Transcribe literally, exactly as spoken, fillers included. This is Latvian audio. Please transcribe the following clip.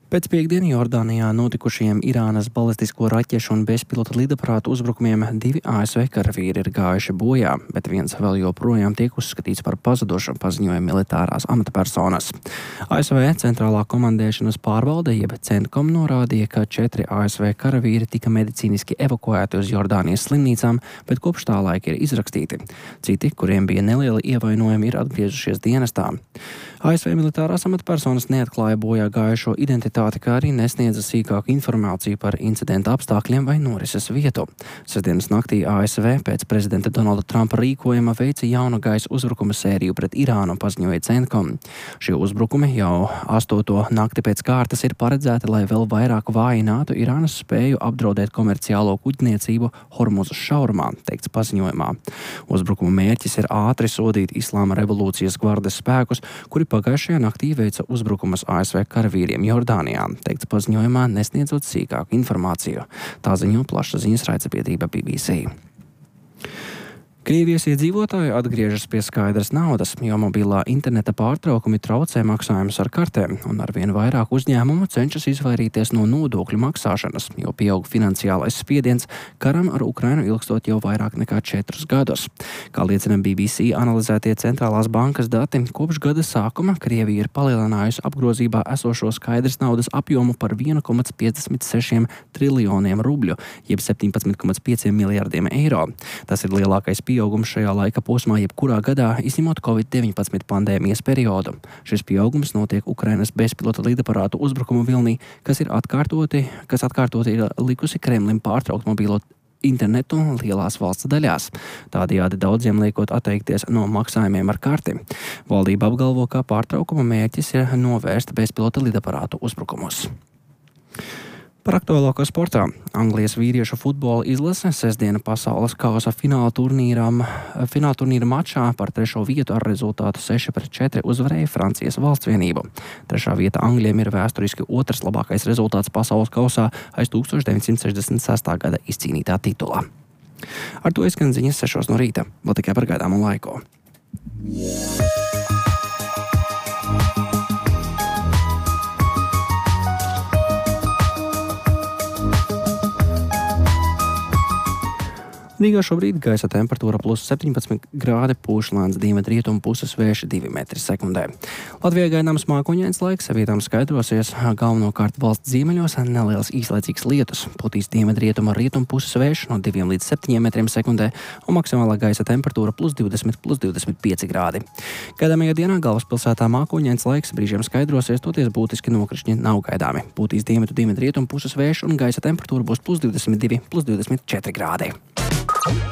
Pēc piekdienu Jordānijā notikušajiem Irānas balistisko raķešu un bezpilota lidaparātu uzbrukumiem divi A S V karavīri ir gājuši bojā, bet viens vēl joprojām tiek uzskatīts par pazudušu, paziņoja militārās amatpersonas. A S V centrālā komandēšanas pārvalde, jeb CENTCOM, norādīja, ka četri A S V karavīri tika medicīniski evakuēti uz Jordānijas slimnīcām, bet kopš tā laika ir izrakstīti. Citi, kuriem bija nelieli ievainojumi, ir atgriezušies dienestā. A S V militārās amatpersonas neatklāja bojā gājušo identitāti, kā arī nesniedza sīkāku informāciju par incidenta apstākļiem vai norises vietu. Sestdienas naktī A S V pēc prezidenta Donalda Trumpa rīkojuma veica jaunu gaisa uzbrukuma sēriju pret Irānu, paziņoja CENTCOM. Šie uzbrukumi jau astoto nakti pēc kārtas ir paredzēti, lai vēl vairāk vājinātu Irānas spēju apdraudēt komerciālo kuģniecību Hormuzas šaurumā, teikts paziņojumā. Uzbrukuma mērķis ir ātri sodīt Islāma revolūcijas gvardes spēkus, kuri pagājušajā naktī veica uzbrukumus A S V karavīriem Jordānijā, teikts paziņojumā, nesniedzot sīkāku informāciju. Tā ziņo plašsaziņas raidsabiedrība B B C. Krievijas iedzīvotāji atgriežas pie skaidras naudas, jo mobilā interneta pārtraukumi traucē maksājumus ar kartēm, un arvien vairāk uzņēmumu cenšas izvairīties no nodokļu maksāšanas, jo pieaug finansiālais spiediens karam ar Ukrainu ilgstot jau vairāk nekā četrus gadus. Kā liecina B B C analizētie centrālās bankas dati, kopš gada sākuma Krievija ir palielinājusi apgrozībā esošo skaidras naudas apjomu par viens komats piecdesmit seši triljoniem rubļu, jeb septiņpadsmit komats pieci miljardiem eiro. Tas ir lielākais pieaugums šajā laika posmā jebkurā gadā, izņemot covid deviņpadsmit pandēmijas periodu. Šis pieaugums notiek Ukrainas bezpilota lidaparātu uzbrukumu vilnī, kas ir atkārtoti, kas atkārtoti ir likusi Kremlim pārtraukt mobilo internetu lielās valsts daļās, tādējādi daudziem liekot atteikties no maksājumiem ar karti. Valdība apgalvo, ka pārtraukuma mērķis ir novērst bezpilota lidaparātu uzbrukumus. Par aktuālāko sportā. Anglijas vīriešu futbola izlase sestdiena pasaules kausa fināla turnīram, fināla turnīra mačā par trešo vietu ar rezultātu seši pret četri uzvarēja Francijas valstsvienību. Trešā vieta Angļiem ir vēsturiski otrs labākais rezultāts pasaules kausā aiz tūkstoš deviņsimt sešdesmit sestā gada izcīnītā titula. Ar to izskan ziņas sešos no rīta. Vēl tikai par gaidāmo laiku. Rīgā šobrīd gaisa temperatūra plus septiņpadsmit grādi, pūš lēns dienvidrietumu puses vējš divi metri sekundē. Latvijā gaidāms mākoņains laiks, vietām skaidrosies, galvenokārt valsts ziemeļos neliels īslaicīgs lietus, putīs dienvidrietumu rietumu puses vējš no diviem līdz septiņiem metriem sekundē un maksimālā gaisa temperatūra plus divdesmit, plus divdesmit pieci grādi. Gaidāmajā dienā galvaspilsētā mākoņains laiks, brīžiem skaidrosies, toties būtiski nokrišņi nav gaidāmi. Putīs dienvidu dienvidrietumu puses vējš un gaisa temperatūra būs plus divdesmit divi, plus divdesmit četri grādi.